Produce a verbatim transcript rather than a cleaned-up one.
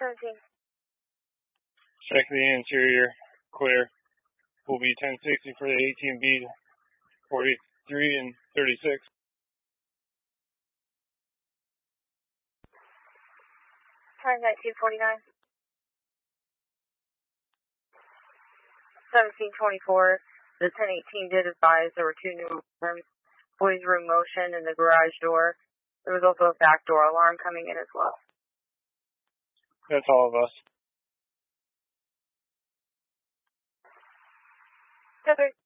seventeen. Check the interior. Clear. Will be ten sixty for the eighteen B, forty-three and thirty-six. Time nineteen forty-nine. seventeen twenty-four. The ten eighteen did advise there were two new alarms. Boys room motion in the garage door. There was also a back door alarm coming in as well. That's all of us. Okay.